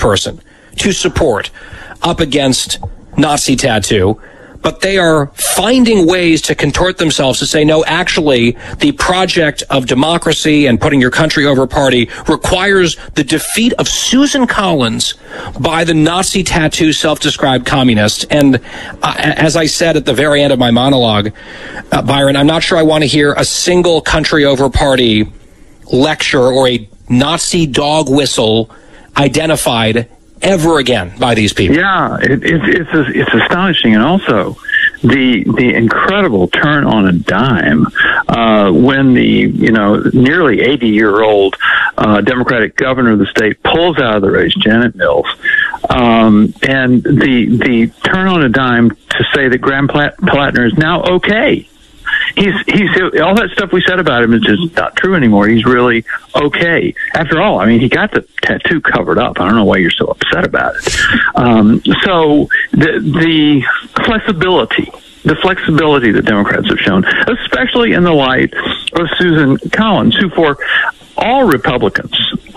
person to support up against Nazi tattoo, but they are finding ways to contort themselves to say, no, actually, the project of democracy and putting your country over party requires the defeat of Susan Collins by the Nazi tattoo self-described communist. And as I said at the very end of my monologue, Byron, I'm not sure I want to hear a single country over party lecture or a Nazi dog whistle identified ever again by these people. Yeah, it's astonishing, and also the incredible turn on a dime when the nearly 80-year-old Democratic governor of the state pulls out of the race, Janet Mills, and the turn on a dime to say that Graham Plattner is now okay. He's all that stuff we said about him is just not true anymore. He's really okay. After all, I mean, he got the tattoo covered up. I don't know why you're so upset about it. So the flexibility that Democrats have shown, especially in the light of Susan Collins, who for all Republicans,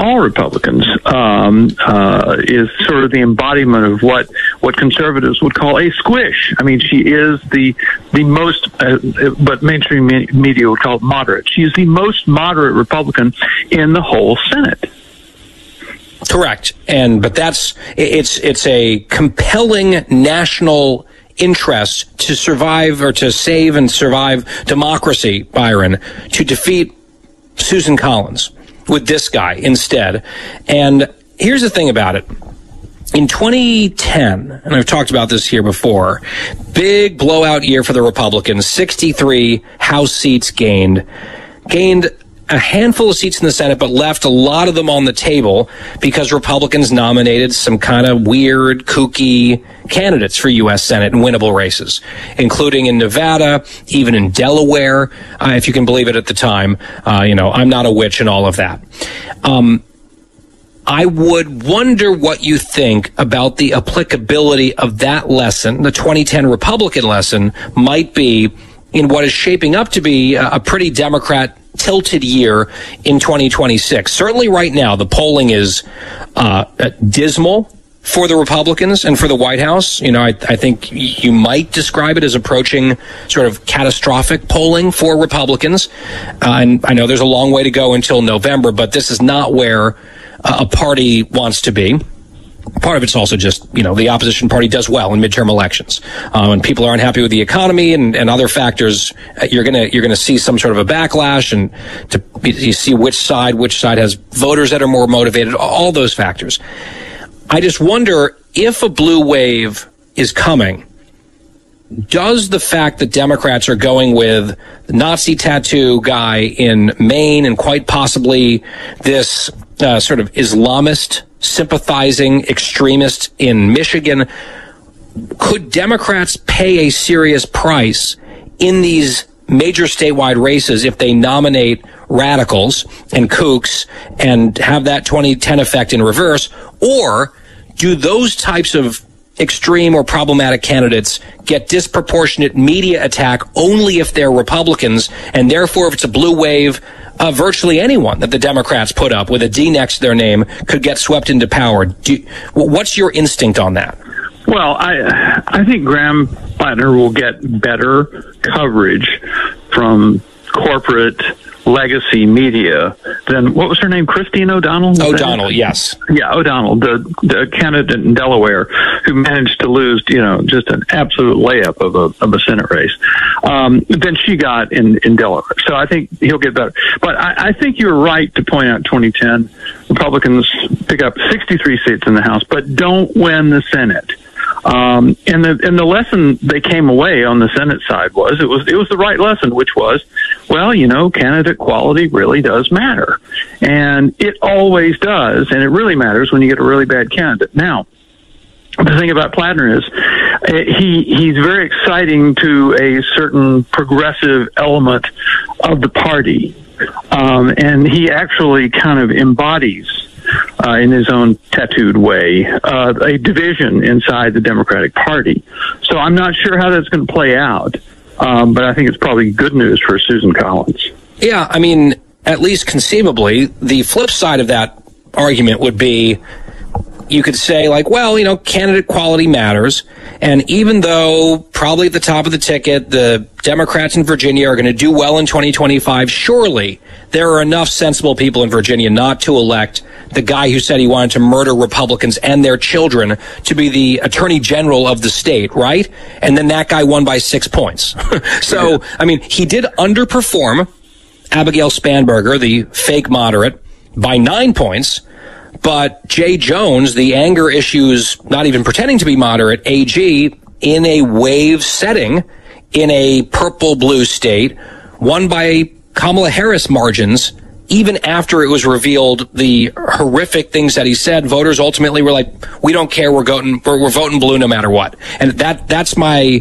is sort of the embodiment of what conservatives would call a squish. I mean, she is the most, but mainstream media would call it moderate. She is the most moderate Republican in the whole Senate. Correct. But it's a compelling national interest to survive or to save and survive democracy, Byron, to defeat Susan Collins with this guy instead. And here's the thing about it. In 2010, and I've talked about this here before, big blowout year for the Republicans, 63 House seats gained a handful of seats in the Senate, but left a lot of them on the table because Republicans nominated some kind of weird, kooky candidates for U.S. Senate in winnable races, including in Nevada, even in Delaware, if you can believe it at the time. I'm not a witch and all of that. I would wonder what you think about the applicability of that lesson, the 2010 Republican lesson, might be in what is shaping up to be a pretty Democrat tilted year in 2026. Certainly right now, the polling is dismal for the Republicans and for the White House. I think you might describe it as approaching sort of catastrophic polling for Republicans. And I know there's a long way to go until November, but this is not where a party wants to be. Part of it's also just, the opposition party does well in midterm elections. When people are unhappy with the economy and other factors, you're gonna see some sort of a backlash, and you see which side has voters that are more motivated, all those factors. I just wonder if a blue wave is coming. Does the fact that Democrats are going with the Nazi tattoo guy in Maine and quite possibly this sort of Islamist sympathizing extremist in Michigan, could Democrats pay a serious price in these major statewide races if they nominate radicals and kooks and have that 2010 effect in reverse? Or do those types of extreme or problematic candidates get disproportionate media attack only if they're Republicans, and therefore if it's a blue wave, virtually anyone that the Democrats put up with a D next to their name could get swept into power? What's your instinct on that? Well, I think Graham Plattner will get better coverage from corporate legacy media than, what was her name, Christine O'Donnell? O'Donnell, yes. Yeah, O'Donnell, the candidate in Delaware who managed to lose, just an absolute layup of a Senate race. Than she got in Delaware. So I think he'll get better. But I think you're right to point out 2010 Republicans pick up 63 seats in the House, but don't win the Senate. And the lesson they came away on the Senate side was it was the right lesson, which was, well, candidate quality really does matter, and it always does, and it really matters when you get a really bad candidate. Now, the thing about Plattner is he's very exciting to a certain progressive element of the party, and he actually kind of embodies, in his own tattooed way, a division inside the Democratic Party. So I'm not sure how that's going to play out, but I think it's probably good news for Susan Collins. Yeah, I mean, at least conceivably, the flip side of that argument would be you could say, like, well, candidate quality matters. And even though probably at the top of the ticket, the Democrats in Virginia are going to do well in 2025, surely there are enough sensible people in Virginia not to elect the guy who said he wanted to murder Republicans and their children to be the attorney general of the state, right? And then that guy won by 6 points. So, I mean, he did underperform Abigail Spanberger, the fake moderate, by 9 points. But Jay Jones, the anger issues, not even pretending to be moderate, AG, in a wave setting, in a purple-blue state, won by Kamala Harris margins, even after it was revealed the horrific things that he said. Voters ultimately were like, we don't care, we're voting blue no matter what. And that's my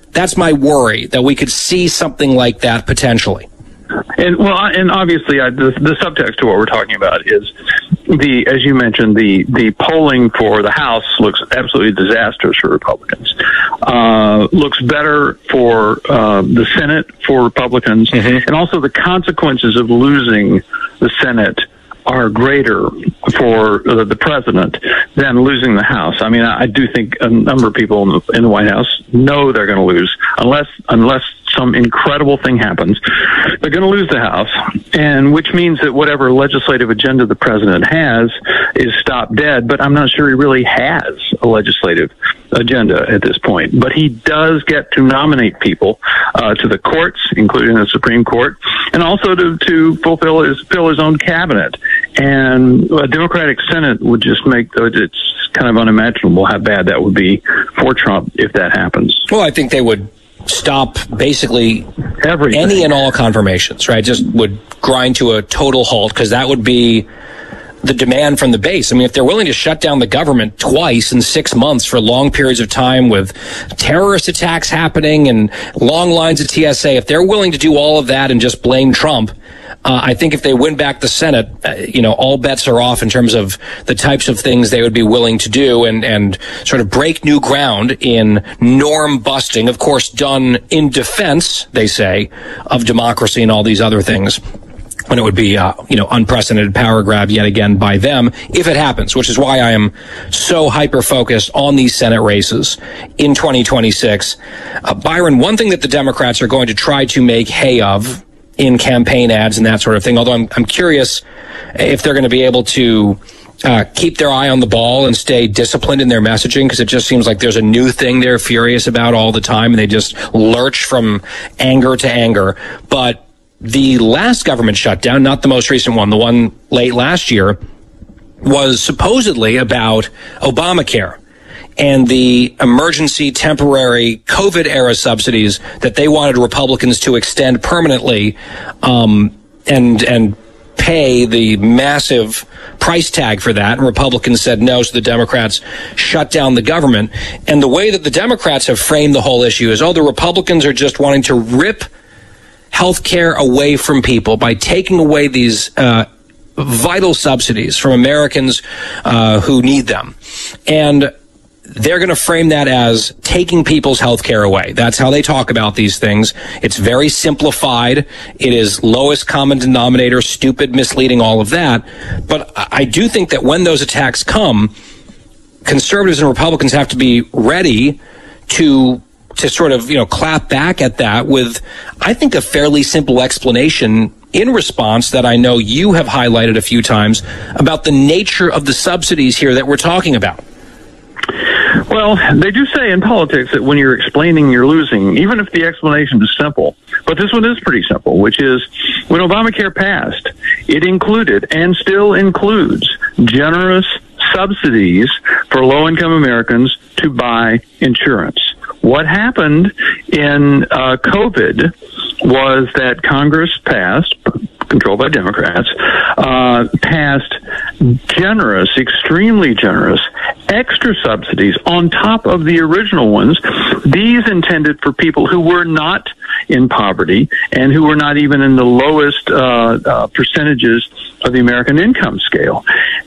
worry, that we could see something like that potentially. And obviously, the subtext to what we're talking about is as you mentioned, the polling for the House looks absolutely disastrous for Republicans. Looks better for the Senate for Republicans, and also the consequences of losing the Senate are greater for the president than losing the House. I mean, I do think a number of people in the White House know they're going to lose unless some incredible thing happens. They're going to lose the House, and which means that whatever legislative agenda the president has is stopped dead. But I'm not sure he really has a legislative agenda at this point. But he does get to nominate people to the courts, including the Supreme Court, and also to fill his own cabinet. And a Democratic Senate would just it's kind of unimaginable how bad that would be for Trump if that happens. Well, I think they would stop basically everything. Any and all confirmations, right? Just would grind to a total halt, because that would be the demand from the base. I mean, if they're willing to shut down the government twice in 6 months for long periods of time with terrorist attacks happening and long lines of TSA, if they're willing to do all of that and just blame Trump, I think if they win back the Senate, all bets are off in terms of the types of things they would be willing to do and sort of break new ground in norm busting, of course, done in defense, they say, of democracy and all these other things. When it would be, unprecedented power grab yet again by them, if it happens, which is why I am so hyper-focused on these Senate races in 2026. Byron, one thing that the Democrats are going to try to make hay of in campaign ads and that sort of thing, although I'm curious if they're going to be able to keep their eye on the ball and stay disciplined in their messaging, because it just seems like there's a new thing they're furious about all the time, and they just lurch from anger to anger. But the last government shutdown, not the most recent one, the one late last year, was supposedly about Obamacare and the emergency temporary COVID-era subsidies that they wanted Republicans to extend permanently, and pay the massive price tag for that. And Republicans said no, so the Democrats shut down the government. And the way that the Democrats have framed the whole issue is, the Republicans are just wanting to rip health care away from people by taking away these vital subsidies from Americans who need them. And they're going to frame that as taking people's health care away. That's how they talk about these things. It's very simplified. It is lowest common denominator, stupid, misleading, all of that. But I do think that when those attacks come, conservatives and Republicans have to be ready to sort of, clap back at that with, I think, a fairly simple explanation in response that I know you have highlighted a few times about the nature of the subsidies here that we're talking about. Well, they do say in politics that when you're explaining, you're losing, even if the explanation is simple. But this one is pretty simple, which is when Obamacare passed, it included and still includes generous subsidies for low-income Americans to buy insurance. What happened in COVID was that Congress passed, controlled by Democrats, passed generous, extremely generous, extra subsidies on top of the original ones. These intended for people who were not in poverty and who were not even in the lowest percentages of the American income scale.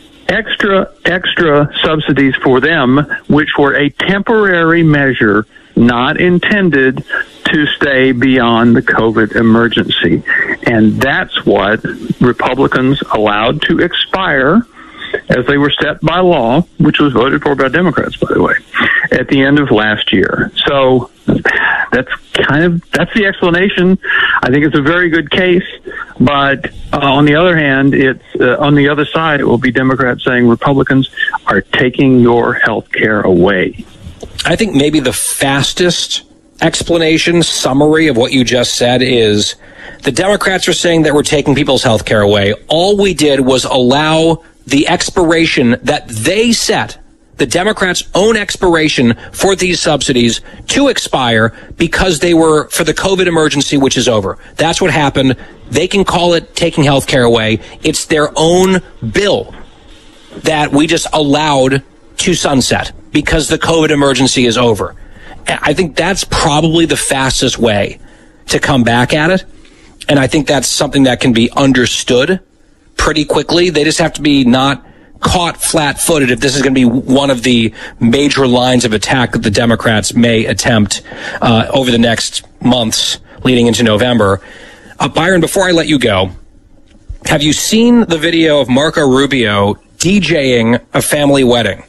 Extra subsidies for them, which were a temporary measure not intended to stay beyond the COVID emergency. And that's what Republicans allowed to expire as they were set by law, which was voted for by Democrats, by the way, at the end of last year. So that's the explanation. I think it's a very good case, but on the other hand, it's on the other side, it will be Democrats saying Republicans are taking your health care away. I think maybe the fastest explanation, summary of what you just said is the Democrats are saying that we're taking people's health care away. All we did was allow the expiration that they set, the Democrats' own expiration for these subsidies to expire because they were for the COVID emergency, which is over. That's what happened. They can call it taking health care away. It's their own bill that we just allowed to sunset because the COVID emergency is over. I think that's probably the fastest way to come back at it. And I think that's something that can be understood pretty quickly. They just have to be not caught flat-footed if this is going to be one of the major lines of attack that the Democrats may attempt over the next months leading into November. Byron, before I let you go, have you seen the video of Marco Rubio DJing a family wedding?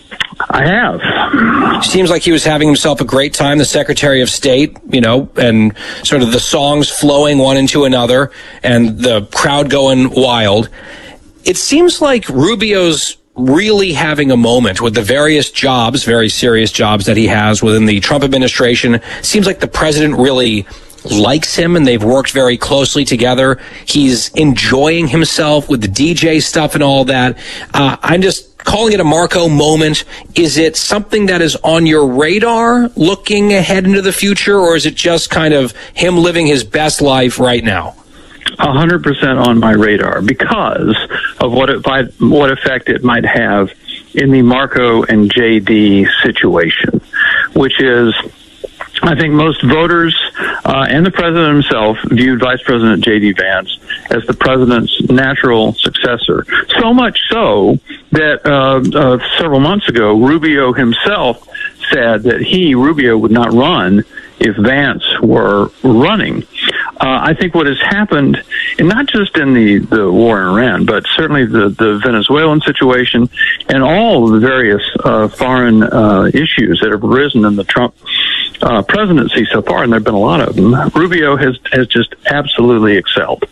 I have. Seems like he was having himself a great time, the Secretary of State, and sort of the songs flowing one into another and the crowd going wild. It seems like Rubio's really having a moment with the various jobs, very serious jobs that he has within the Trump administration. Seems like the president really likes him and they've worked very closely together. He's enjoying himself with the DJ stuff and all that. I'm just calling it a Marco moment. Is it something that is on your radar looking ahead into the future, or is it just kind of him living his best life right now? 100% on my radar because of what effect it might have in the Marco and JD situation, which is, I think most voters and the president himself viewed Vice President J.D. Vance as the president's natural successor. So much so that several months ago, Rubio himself said that Rubio, would not run if Vance were running. I think what has happened, and not just in the war in Iran, but certainly the Venezuelan situation and all of the various foreign issues that have arisen in the Trump presidency so far, and there have been a lot of them, Rubio has just absolutely excelled.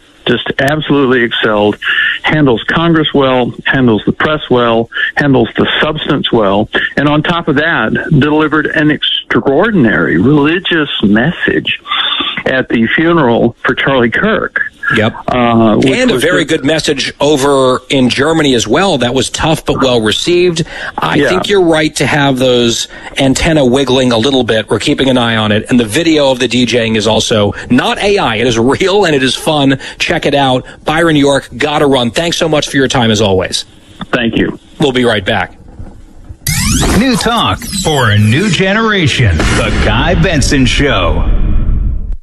Handles Congress well, handles the press well, handles the substance well, and on top of that, delivered an extraordinary religious message at the funeral for Charlie Kirk. Yep. And a very good message over in Germany as well. That was tough but well received. I think you're right to have those antenna wiggling a little bit. We're keeping an eye on it. And the video of the DJing is also not AI. It is real and it is fun. Check it out. Byron York, gotta run. Thanks so much for your time as always. Thank you. We'll be right back. New talk for a new generation. The Guy Benson Show.